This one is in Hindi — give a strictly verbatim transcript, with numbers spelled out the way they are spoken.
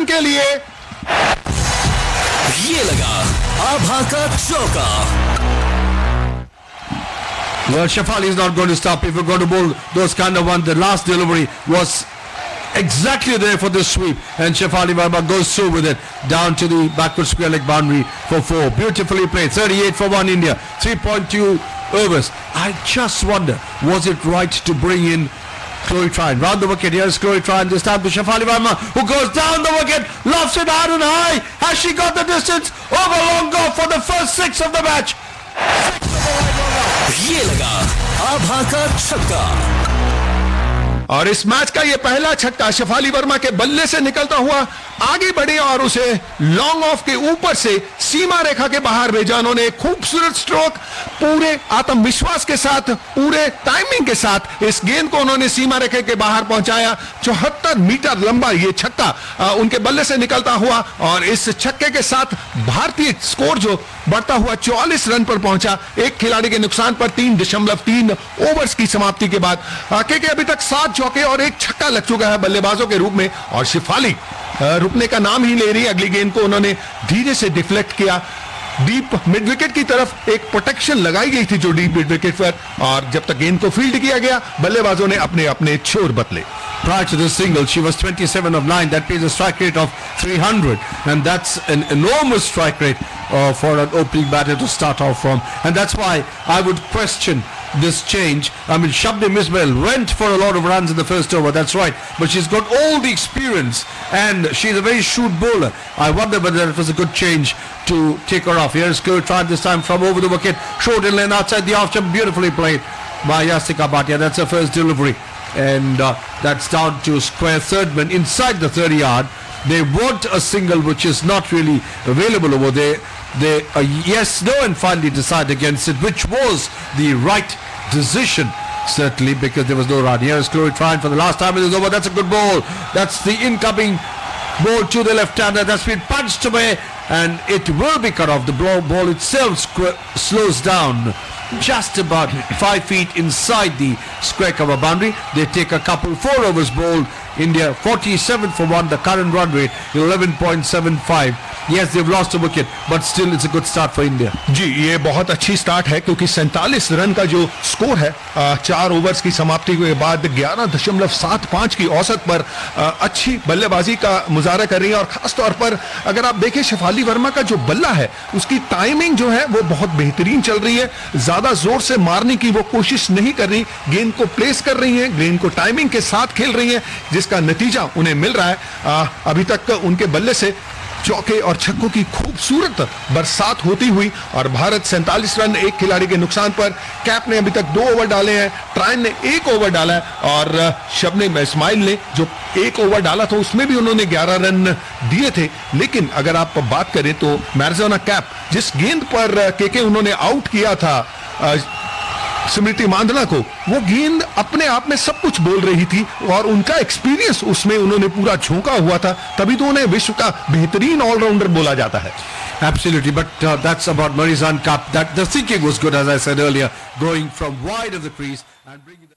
के लिए। ये लगा आभा का चौका। Well, Shefali is not going to stop. If you're going to bowl those kind of ones, the last delivery was exactly there for the sweep, and Shefali Verma goes through with it down to the backward square leg boundary for four. Beautifully played. thirty-eight for one India. three point two overs. I just wonder, was it right to bring in Chloe Tryon round the wicket? Here's Chloe Tryon this time to Shefali Verma, who goes down the wicket, lofts it hard and high. Has she got the distance? Over long go for the first six of the match. Six of the right long off. ये लगा आभा का छक्का। और इस मैच का ये पहला छक्का शेफाली वर्मा के बल्ले से निकलता हुआ आगे बढ़े और उसे लॉन्ग ऑफ के ऊपर से सीमा रेखा के बाहर भेजा। उन्होंने खूबसूरत स्ट्रोक पूरे आत्मविश्वास के साथ, पूरे टाइमिंग के साथ इस गेंद को उन्होंने सीमा रेखा के बाहर पहुंचाया। चौहत्तर मीटर लंबा ये छक्का उनके बल्ले से निकलता हुआ और इस छक्के के साथ भारतीय स्कोर जो बढ़ता हुआ चौवालीस रन पर पहुंचा, एक खिलाड़ी के नुकसान पर तीन दशमलव तीन ओवर्स की समाप्ति के बाद। के अभी तक सात चौके और एक छक्का लग चुका है बल्लेबाजों के रूप में और शेफाली रुकने का नाम ही ले रही। अगली गेंद को उन्होंने धीरे से डिफ्लेक्ट किया डीप मिड विकेट की तरफ। एक प्रोटेक्शन लगाई गई थी जो डीप मिड विकेट पर, और जब तक गेंद को फील्ड किया गया बल्लेबाजों ने अपने अपने छोर बदले। Prior to this single, she was twenty-seven of nine. That means a strike rate of three hundred, and that's an enormous strike rate uh, for an opening batter to start off from. And that's why I would question this change. I mean, Shabnim Ismail went for a lot of runs in the first over, that's right, but she's got all the experience and she's a very shrewd bowler. I wonder whether it was a good change to take her off. Here's Chloe Tryon this time from over the wicket, short in lane outside the off jump, beautifully played by Yastika Bhatia. That's her first delivery, and uh, that's down to square third man inside the thirty yard. They want a single which is not really available over there. They uh, yes, no, and finally decide against it, which was the right decision, certainly, because there was no run. Here is Chloe Tryon for the last time it is over. That's a good ball. That's the incoming ball to the left-hander. That's been punched away, and it will be cut off. The ball, ball itself squ- slows down just about five feet inside the square cover boundary. They take a couple, four overs bowled. India forty-seven for one. The current run rate eleven point seven five. Yes, they've lost a wicket, but still it's a good start for India. जी, ये बहुत अच्छी स्टार्ट है क्योंकि सैंतालीस रन का जो स्कोर है चार ओवर्स की समाप्ति के बाद ग्यारह दशमलव सात पाँच की औसत पर अच्छी बल्लेबाजी का मुजाहरा कर रही है। और खास तौर पर अगर आप देखें शेफाली वर्मा का जो बल्ला है उसकी टाइमिंग जो है वो बहुत बेहतरीन चल रही है। ज्यादा जोर से मारने की वो कोशिश नहीं कर रही, गेंद को प्लेस कर रही है, गेंद को टाइमिंग के साथ खेल रही है, जिसका नतीजा उन्हें मिल रहा है। आ, अभी तक उनके बल्ले से चौके और छक्कों की खूबसूरत बरसात होती हुई और भारत सैंतालीस रन एक खिलाड़ी के नुकसान पर। कैप ने अभी तक दो ओवर डाले हैं, ट्रायन ने एक ओवर डाला है और शबनम इस्माइल ने जो एक ओवर डाला था उसमें भी उन्होंने ग्यारह रन दिए थे। लेकिन अगर आप बात करें तो मैरिजोना कैप जिस गेंद पर केके उन्होंने आउट किया था स्मृति मांधना को, वो गेंद अपने आप में सब कुछ बोल रही थी और उनका एक्सपीरियंस उसमें उन्होंने पूरा झोंका हुआ था, तभी तो उन्हें विश्व का बेहतरीन ऑलराउंडर बोला जाता है। Absolutely, but uh, that's about Marizan Cup. That the thinking was good, as I said earlier, going from wide of the crease and bringing